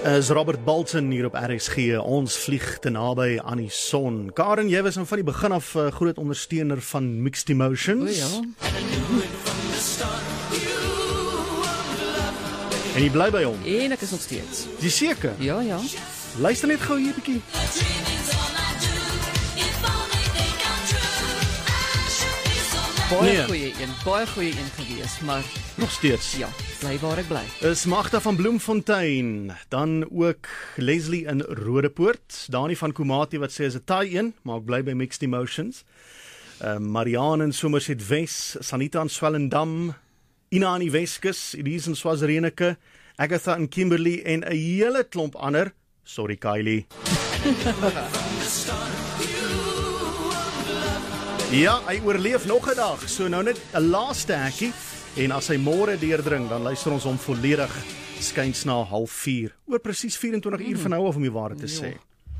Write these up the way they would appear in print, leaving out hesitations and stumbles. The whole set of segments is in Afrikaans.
Is Robert Bolton hier op RSG. Ons vlieg te naby aan die son. Karen, jy was van die begin af groot ondersteuner van Mixed Emotions. O ja. En jy bly by hom. En ek is nog steeds. Jy seker? Ja, ja. Luister net gou hier 'n bietjie. Baie goeie een gewees, maar Nog steeds. ja, bly waar ek bly. Is Magda van Bloemfontein, dan ook Leslie in Rodepoort, Dani van Komati wat sê is 'n taai een, maar ek bly by Mixed Emotions. Marianne in Somerset Wes, Sanita in Swellendam, Ina in die Weskus, Elise in Swazirenike, Agatha in Kimberley en 'n hele klomp ander. Sorry Kylie. Ja, hy oorleef nog 'n dag, so nou net 'n laaste hekkie. En as hy môre deurdring, dan luister ons hom volledig skuins na 04:30. Oor presies 24 uur van nou af om die waarheid te sê.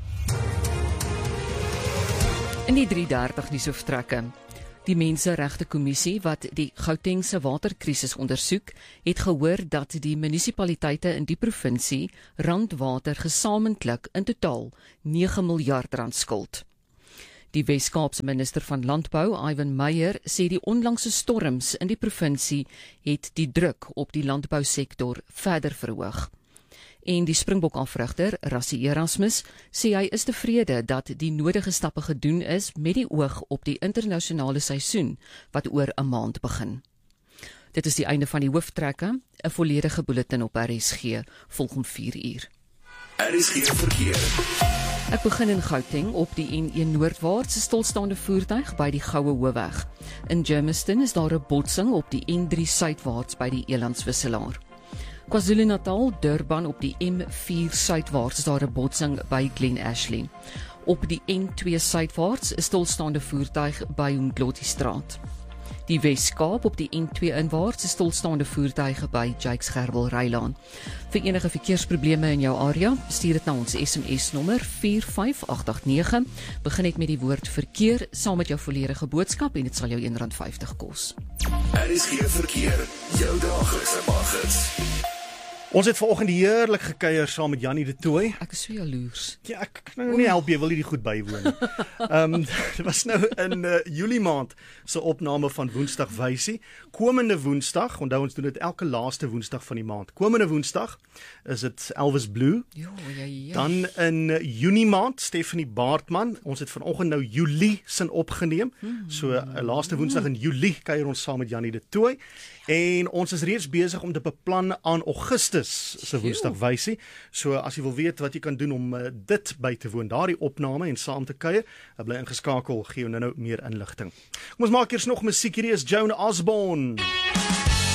In die 3:30 nuushoofvertrekke. Die Menseregte Kommissie wat die Gautengse waterkrisis ondersoek, het gehoor dat die munisipaliteite in die provinsie Randwater gesamentlik in totaal R9 miljard skuld. Die Wes-Kaapse minister van Landbou, Ivan Meyer, sê die onlangse storms in die provinsie het die druk op die landbousektor verder verhoog. En die Springbok-afrigter, Rassie Erasmus, sê hy is tevrede dat die nodige stappe gedoen is met die oog op die internasionale seisoen wat oor 'n maand begin. Dit is die einde van die hooftrekke. 'n volledige bulletin op RSG volg om 4:00. RSG verkeer. Ek begin in Gauteng op die N1 noordwaarts stilstaande voertuig by die Goue Hoofweg. In Germiston is daar 'n botsing op die N3 suidwaarts by die Elandswisselaar. KwaZulu-Natal, Durban op die M4 suidwaarts is daar 'n botsing by Glen Ashley. Op die N2 suidwaarts is stilstaande voertuig by Umdloti-straat. Die Wes-Kaap op die N2 inwaarts is stilstaande voertuie by Jakes Gerwel Rylaan. Vir enige verkeersprobleme in jou area, stuur dit na ons SMS-nommer 45889. Begin net met die woord verkeer saam met jou volledige boodskap en dit sal jou R1.50 kos. RSG verkeer, jou daglikse paggids. Ons het vanoggend heerlik gekuier saam met Jannie de Tooy. Ek is so jaloers. Ja, ek kan nou nie help jy wil hierdie goed bywoon. Dit was nou in Julie maand se opname van Woensdag Wysie. Komende Woensdag, onthou ons doen dit elke laaste Woensdag van die maand. Komende Woensdag is dit Elvis Blue. Ja. Dan in Junie maand Stephanie Baartman. Ons het vanoggend nou Julie sin opgeneem. So 'n laaste Woensdag in Julie kuier ons saam met Jannie de Tooy. En ons is reeds besig om te beplan aan Augustus se Woensdag Wysie. So as jy wil weet wat jy kan doen om dit by te woon, daardie opname en saam te kuier, bly ingeskakel, gee jou nou meer inligting. Kom ons maak eers nog musiek. Hierdie is Joan Osborne.